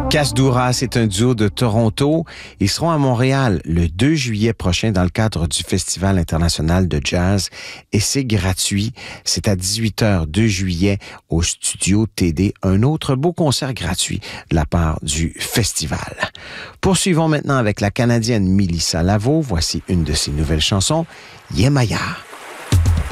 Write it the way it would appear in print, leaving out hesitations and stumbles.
Casdoura, c'est un duo de Toronto. Ils seront à Montréal le 2 juillet prochain dans le cadre du Festival international de jazz et c'est gratuit. C'est à 18h 2 juillet au Studio TD. Un autre beau concert gratuit de la part du festival. Poursuivons maintenant avec la Canadienne Mélissa Lavo. Voici une de ses nouvelles chansons, Yemaya.